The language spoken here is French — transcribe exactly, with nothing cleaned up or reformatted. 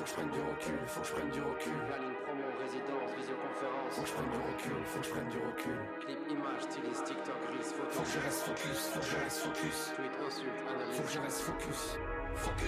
que je prenne du recul, faut que je prenne du recul. Planning promo, résidence, visioconférence. Faut que je prenne du recul, faut que je prenne du recul. Clip, image, styliste, TikTok, Reels, photo. Faut que je reste focus, faut que je reste focus. Tweet, insulte, analyse. Faut que je reste focus. Focus.